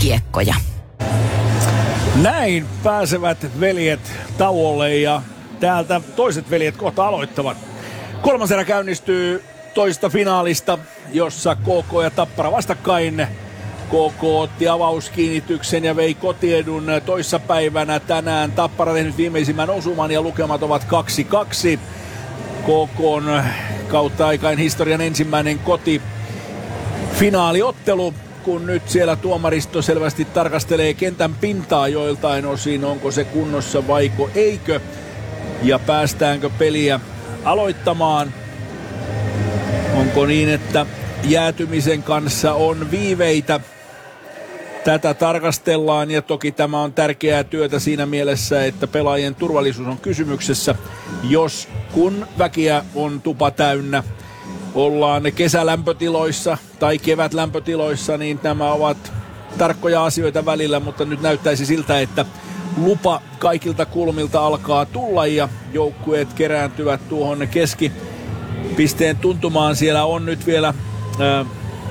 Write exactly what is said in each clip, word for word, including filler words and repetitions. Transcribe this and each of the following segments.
kiekkoja. Näin pääsevät veljet tauolle ja täältä toiset veljet kohta aloittavat. Kolmas erä käynnistyy toista finaalista, jossa K K ja Tappara vastakkain. K K otti avauskiinnityksen ja vei kotiedun toissapäivänä. Tänään Tappara tehnyt viimeisimmän osuman ja lukemat ovat kaksi kaksi. K K:n kautta aikain historian ensimmäinen koti finaaliottelu, kun nyt siellä tuomaristo selvästi tarkastelee kentän pintaa joiltain osin, onko se kunnossa vaiko eikö, ja päästäänkö peliä aloittamaan. Onko niin, että jäätymisen kanssa on viiveitä? Tätä tarkastellaan ja toki tämä on tärkeää työtä siinä mielessä, että pelaajien turvallisuus on kysymyksessä. Jos kun väkiä on tupa täynnä, ollaan kesälämpötiloissa tai kevätlämpötiloissa, niin nämä ovat tarkkoja asioita välillä, mutta nyt näyttäisi siltä, että lupa kaikilta kulmilta alkaa tulla ja joukkueet kerääntyvät tuohon keskipisteen tuntumaan. Siellä on nyt vielä ää,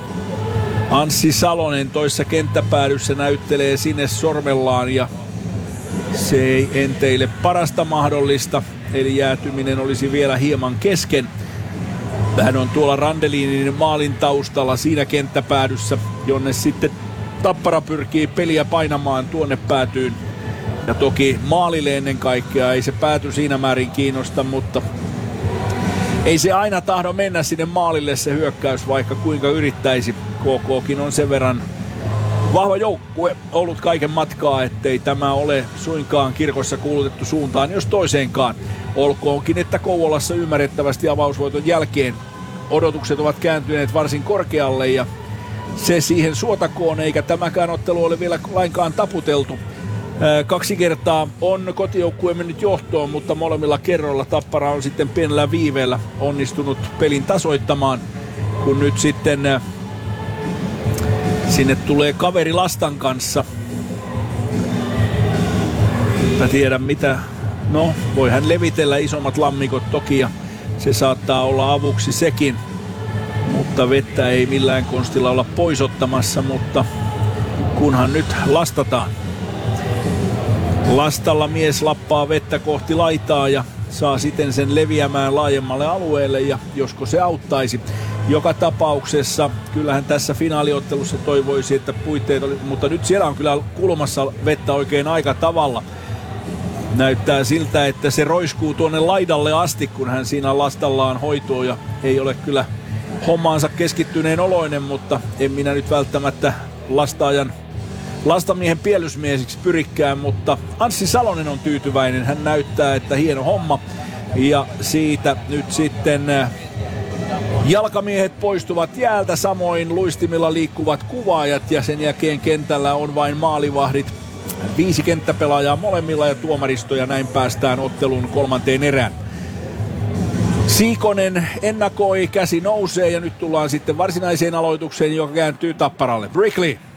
Anssi Salonen toissa kenttäpäädyssä, näyttelee sinne sormellaan ja se ei enteille parasta mahdollista, eli jäätyminen olisi vielä hieman kesken. Hän on tuolla Randelinin maalin taustalla siinä kenttäpäädyssä, jonne sitten Tappara pyrkii peliä painamaan tuonne päätyyn. Ja toki maalille ennen kaikkea, ei se pääty siinä määrin kiinnosta, mutta ei se aina tahdo mennä sinne maalille se hyökkäys, vaikka kuinka yrittäisi. K K:kin on sen verran vahva joukkue ollut kaiken matkaa, ettei tämä ole suinkaan kirkossa kuulutettu suuntaan, jos toiseenkaan. Olkoonkin, että Kouvolassa ymmärrettävästi avausvoiton jälkeen odotukset ovat kääntyneet varsin korkealle ja se siihen suotakoon, eikä tämäkään ottelu ole vielä lainkaan taputeltu. Kaksi kertaa on kotijoukkue mennyt johtoon, mutta molemmilla kerroilla Tappara on sitten pienellä viiveellä onnistunut pelin tasoittamaan, kun nyt sitten sinne tulee kaveri Lastan kanssa. Mä tiedän mitä, no voi hän levitellä isommat lammikot toki ja se saattaa olla avuksi sekin, mutta vettä ei millään konstilla olla poisottamassa, mutta kunhan nyt lastataan. Lastalla mies lappaa vettä kohti laitaa ja saa siten sen leviämään laajemmalle alueelle ja josko se auttaisi. Joka tapauksessa kyllähän tässä finaaliottelussa toivoisi, että puitteet oli, mutta nyt siellä on kyllä kulmassa vettä oikein aika tavalla. Näyttää siltä, että se roiskuu tuonne laidalle asti, kun hän siinä lastallaan hoitoo ja ei ole kyllä hommaansa keskittyneen oloinen, mutta en minä nyt välttämättä lastaajan lastamiehen pielysmiesiksi pyrikään, mutta Anssi Salonen on tyytyväinen. Hän näyttää, että hieno homma. Ja siitä nyt sitten jalkamiehet poistuvat jäältä, samoin luistimilla liikkuvat kuvaajat ja sen jälkeen kentällä on vain maalivahdit. Viisi kenttäpelaajaa molemmilla ja tuomaristo ja näin päästään ottelun kolmanteen erään. Siikonen ennakoi, käsi nousee ja nyt tullaan sitten varsinaiseen aloitukseen, joka kääntyy Tapparalle. Brickley.